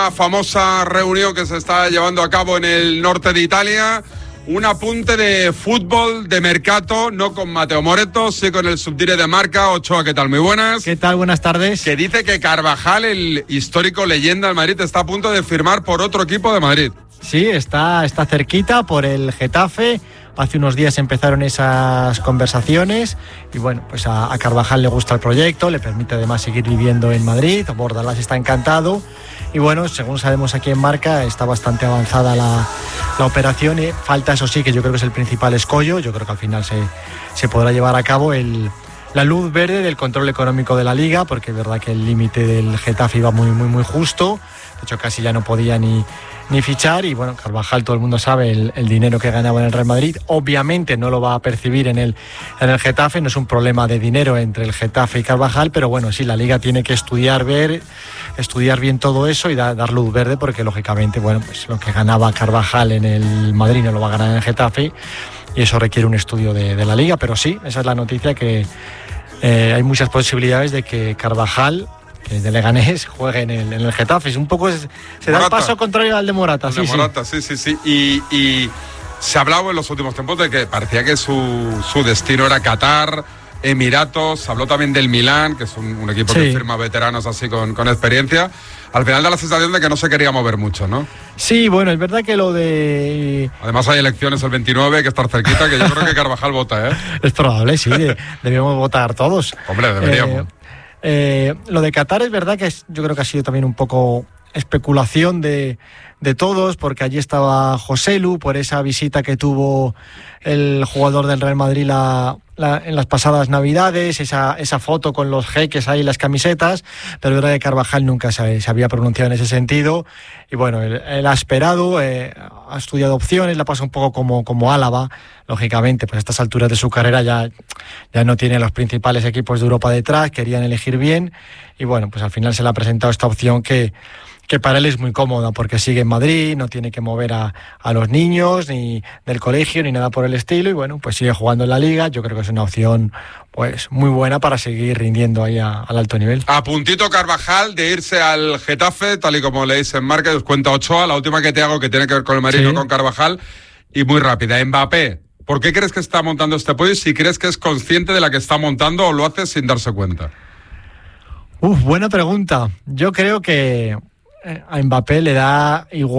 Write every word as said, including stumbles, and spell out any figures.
esa famosa reunión que se está llevando a cabo en el norte de Italia. Un apunte de fútbol, de mercato, no con Mateo Moretto, sí con el subdire de Marca. Ochoa, ¿qué tal? Muy buenas. ¿Qué tal? Buenas tardes. Que dice que Carvajal, el histórico leyenda del Madrid, está a punto de firmar por otro equipo de Madrid. Sí, está, está cerquita por el Getafe. Hace unos días empezaron esas conversaciones y bueno, pues a, a Carvajal le gusta el proyecto, le permite además seguir viviendo en Madrid. Bordalás está encantado y bueno, según sabemos aquí en Marca, está bastante avanzada la, la operación. Y falta, eso sí, que yo creo que es el principal escollo. Yo creo que al final se, se podrá llevar a cabo el, la luz verde del control económico de la Liga, porque es verdad que el límite del Getafe iba muy, muy, muy justo. De hecho, casi ya no podía ni... ni fichar y bueno, Carvajal, todo el mundo sabe el, el dinero que ganaba en el Real Madrid, obviamente no lo va a percibir en el, en el Getafe, no es un problema de dinero entre el Getafe y Carvajal, pero bueno, sí, la Liga tiene que estudiar, ver, estudiar bien todo eso y da, dar luz verde, porque lógicamente, bueno, pues lo que ganaba Carvajal en el Madrid no lo va a ganar en el Getafe y eso requiere un estudio de, de la Liga, pero sí, esa es la noticia, que eh, hay muchas posibilidades de que Carvajal, que de Leganés, juegue en el, en el Getafe. Es un poco, es, se Morata. Da el paso contrario al de Morata. El sí, de Morata, sí, sí, sí. sí. Y, y se hablaba en los últimos tiempos de que parecía que su, su destino era Qatar, Emiratos. Se habló también del Milán, que es un, un equipo sí. que firma veteranos así con, con experiencia. Al final da la sensación de que no se quería mover mucho, ¿no? Sí, bueno, es verdad que lo de... Además hay elecciones el veintinueve, hay que estar cerquita, que yo creo que Carvajal vota, ¿eh? Es probable, sí, de, debemos votar todos. Hombre, deberíamos. Eh, Eh, lo de Qatar es verdad que es, yo creo que ha sido también un poco especulación de, de todos, porque allí estaba Joselu por esa visita que tuvo el jugador del Real Madrid la, la, en las pasadas Navidades, esa, esa foto con los jeques ahí, las camisetas, pero es verdad que Carvajal nunca se, se había pronunciado en ese sentido y bueno, él, él ha esperado, eh, ha estudiado opciones, la pasa un poco como, como Álava, lógicamente, pues a estas alturas de su carrera ya, ya no tiene los principales equipos de Europa detrás, querían elegir bien y bueno, pues al final se le ha presentado esta opción que que para él es muy cómoda, porque sigue en Madrid, no tiene que mover a, a los niños, ni del colegio, ni nada por el estilo, y bueno, pues sigue jugando en la Liga. Yo creo que es una opción pues muy buena para seguir rindiendo ahí a, al alto nivel. A puntito Carvajal de irse al Getafe, tal y como leéis en Marca, os cuenta Ochoa, la última que te hago que tiene que ver con el Madrid, sí. no con Carvajal, y muy rápida. Mbappé, ¿por qué crees que está montando este pollo? Si crees que es consciente de la que está montando o lo hace sin darse cuenta. Uf, buena pregunta. Yo creo que a Mbappé le da igual